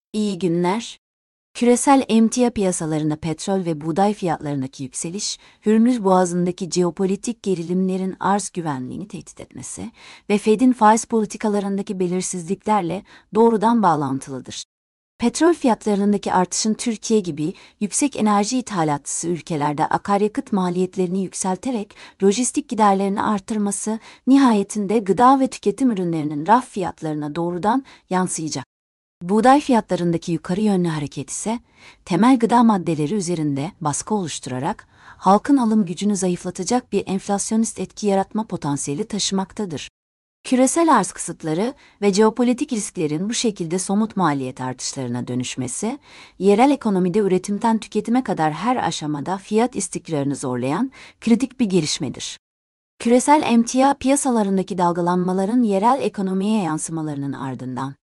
İyi günler. Küresel emtia piyasalarında petrol ve buğday fiyatlarındaki yükseliş, Hürmüz Boğazı'ndaki jeopolitik gerilimlerin arz güvenliğini tehdit etmesi ve Fed'in faiz politikalarındaki belirsizliklerle doğrudan bağlantılıdır. Petrol fiyatlarındaki artışın Türkiye gibi yüksek enerji ithalatçısı ülkelerde akaryakıt maliyetlerini yükselterek lojistik giderlerini artırması, nihayetinde gıda ve tüketim ürünlerinin raf fiyatlarına doğrudan yansıyacak. Buğday fiyatlarındaki yukarı yönlü hareket ise, temel gıda maddeleri üzerinde baskı oluşturarak, halkın alım gücünü zayıflatacak bir enflasyonist etki yaratma potansiyeli taşımaktadır. Küresel arz kısıtları ve jeopolitik risklerin bu şekilde somut maliyet artışlarına dönüşmesi, yerel ekonomide üretimden tüketime kadar her aşamada fiyat istikrarını zorlayan kritik bir gelişmedir. Küresel emtia piyasalarındaki dalgalanmaların yerel ekonomiye yansımalarının ardından,